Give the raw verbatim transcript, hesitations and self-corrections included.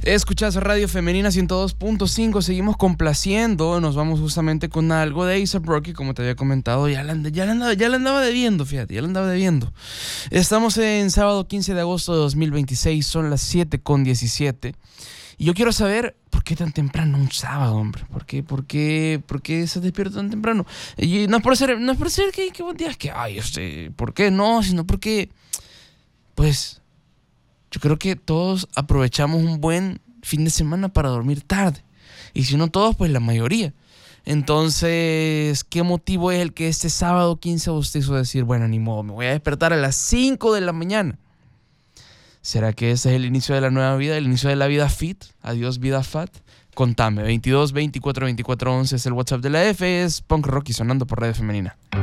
Escuchas Radio Femenina ciento dos punto cinco, seguimos complaciendo, nos vamos justamente con algo de A$AP Rocky, como te había comentado, ya la, ya, la andaba, ya la andaba debiendo, fíjate, ya la andaba debiendo. Estamos en sábado quince de agosto de dos mil veintiséis, son las siete con diecisiete, y yo quiero saber, ¿por qué tan temprano un sábado, hombre? ¿Por qué, por qué, por qué se despierta tan temprano? Y no es por ser, no es por ser que, que buen día, es que, ay, este, ¿por qué no? Sino porque, pues... yo creo que todos aprovechamos un buen fin de semana para dormir tarde. Y si no todos, pues la mayoría. Entonces, ¿qué motivo es el que este sábado quince usted hizo decir, bueno, ni modo, me voy a despertar a las cinco de la mañana? ¿Será que ese es el inicio de la nueva vida, el inicio de la vida fit? Adiós, vida fat. Contame, veintidós, veinticuatro, veinticuatro, once es el WhatsApp de la F, es Punk Rocky sonando por Radio Femenina.